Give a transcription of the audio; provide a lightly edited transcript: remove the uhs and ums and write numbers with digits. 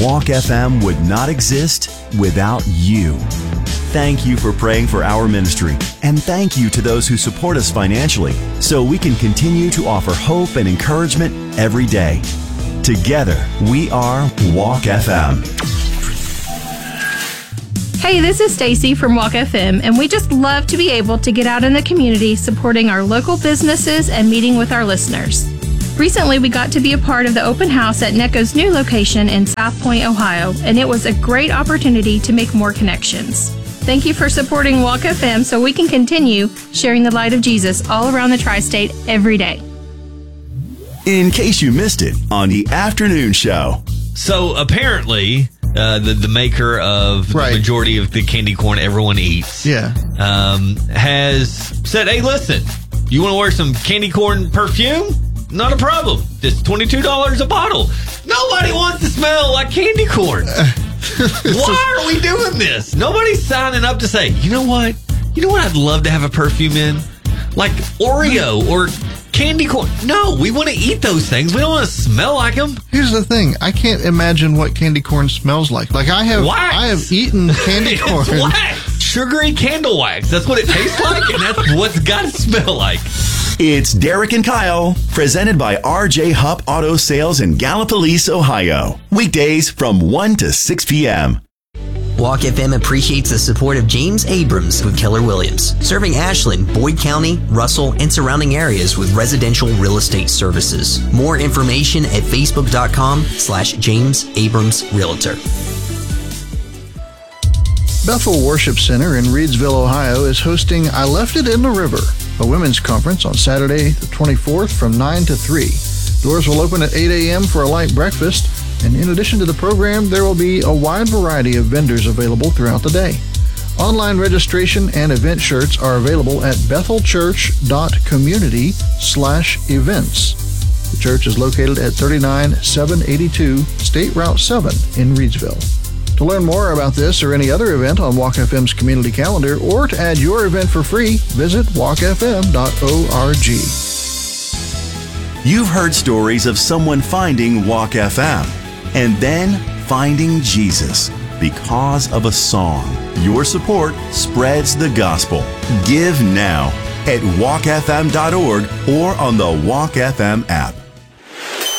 Walk FM would not exist without you. Thank you for praying for our ministry, and thank you to those who support us financially so we can continue to offer hope and encouragement every day. Together, we are Walk FM. Hey, this is Stacy from Walk FM, and we just love to be able to get out in the community supporting our local businesses and meeting with our listeners. Recently, we got to be a part of the open house at NECO's new location in South Point, Ohio, and it was a great opportunity to make more connections. Thank you for supporting Walk FM so we can continue sharing the light of Jesus all around the tri-state every day. In case you missed it on the afternoon show. So apparently, the maker of the majority of the candy corn everyone eats has said, hey, listen, you want to wear some candy corn perfume? Not a problem. It's $22 a bottle. Nobody wants to smell like candy corn. Why are we doing this? Nobody's signing up to say, you know what I'd love to have a perfume in? Like Oreo or candy corn. No, we want to eat those things. We don't want to smell like them. Here's the thing. I can't imagine what candy corn smells like. Like I have eaten candy corn. It's wax. Sugary candle wax. That's what it tastes like, and that's what's got to smell like. It's Derek and Kyle, presented by RJ Hupp Auto Sales in Gallipolis, Ohio. Weekdays from 1 to 6 p.m. Walk FM appreciates the support of James Abrams with Keller Williams, serving Ashland, Boyd County, Russell, and surrounding areas with residential real estate services. More information at facebook.com/James Abrams Realtor. Bethel Worship Center in Reedsville, Ohio is hosting I Left It in the River, a women's conference on Saturday the 24th from 9 to 3. Doors will open at 8 a.m. for a light breakfast, and in addition to the program, there will be a wide variety of vendors available throughout the day. Online registration and event shirts are available at bethelchurch.community/events. The church is located at 39782 State Route 7 in Reedsville. To learn more about this or any other event on Walk FM's community calendar, or to add your event for free, visit walkfm.org. You've heard stories of someone finding Walk FM and then finding Jesus because of a song. Your support spreads the gospel. Give now at walkfm.org or on the Walk FM app.